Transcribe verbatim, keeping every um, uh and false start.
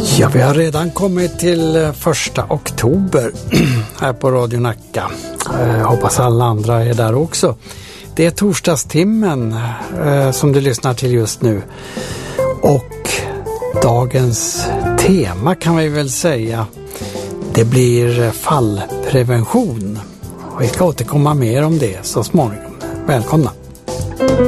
Ja, vi har redan kommit till första oktober här på Radio Nacka. Jag hoppas alla andra är där också. Det är torsdagstimmen eh, som du lyssnar till just nu. Och dagens tema kan vi väl säga, det blir fallprevention. Vi ska återkomma mer om det så småningom. Välkomna!